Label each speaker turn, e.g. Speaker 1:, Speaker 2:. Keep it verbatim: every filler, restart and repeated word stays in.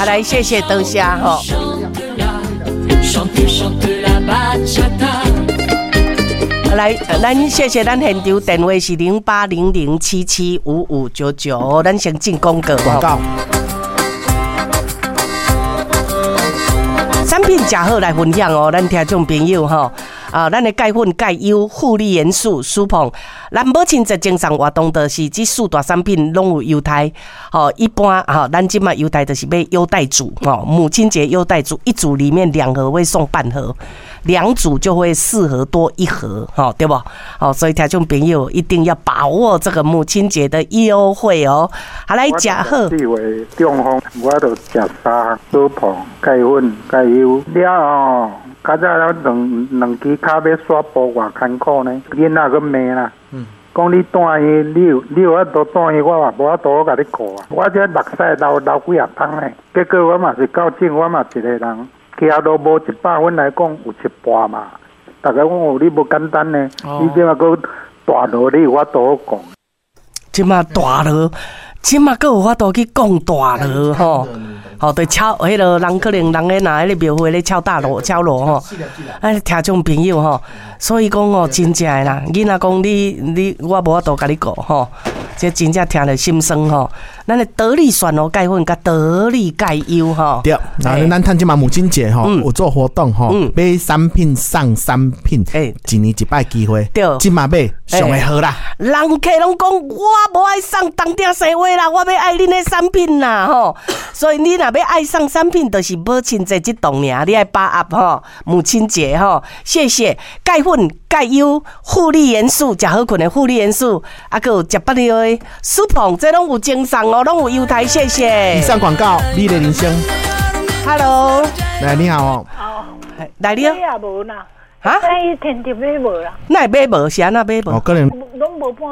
Speaker 1: 好，来谢谢多谢吼。来，咱谢谢咱现场电话是零八零零七七五五九九，咱先进广告。
Speaker 2: 广告。
Speaker 1: 产品真好来分享哦，咱听众朋友吼。啊，咱的钙粉、钙优、护理元素、舒膨，咱母亲节精神活动就是这四大产品拢有优待。哦，一般哈，咱今嘛优待就是买优待组哦，母亲节优待组一组里面两盒会送半盒，两组就会四盒多一盒，哦，对不？哦，所以听众朋友一定要把握这个母亲节的优惠哦。好，来食好。
Speaker 3: 我视为中风，我就食三舒膨、钙粉、钙优了哦。较早咱两两支脚要刷步偌艰苦呢，囡仔个骂啦。嗯。讲你带伊，你有你有法度带伊，我嘛无法度我甲你顾啊。我这目屎流流几啊桶呢，结果我嘛是到诊，我嘛一个人，其他都无一百分来讲有一半嘛。大家讲哦，你无简单呢，哦、你即马个大路，你有法度讲。
Speaker 1: 即马大路，即马个有法度去讲大路吼。哦，对，敲迄个人可能人咧拿迄个庙会咧敲大锣、敲锣吼，哎，听众朋友吼，所以讲哦，真正诶啦，囡仔讲你你我无法度甲你顾吼，这真正听了心酸吼。咱的得力选哦钙粉甲得力钙优吼，
Speaker 2: 对，然后咱趁即嘛母亲节吼有做活动吼，买三品送三品，哎，一年一摆机会，对，即嘛买上会好啦。
Speaker 1: 人客拢讲我无爱送当定生活啦，我要爱恁的产品啦吼，所以你若要爱上产品，就是母亲节这档尔，你爱把握吼母亲节吼，谢谢钙粉、钙优、护理元素，食好困的护理元素，啊个有食不了的舒膨，这拢有精神哦，拢有优待，谢谢。
Speaker 2: 以上广告，你的人生。
Speaker 1: Hello，
Speaker 2: 来你好哦。
Speaker 4: 好，
Speaker 1: 来你啊。
Speaker 4: 买也无啦。啊？那伊天天买无啦。
Speaker 1: 那买无，是安那买无？
Speaker 2: 哦，可能。
Speaker 4: 拢无半。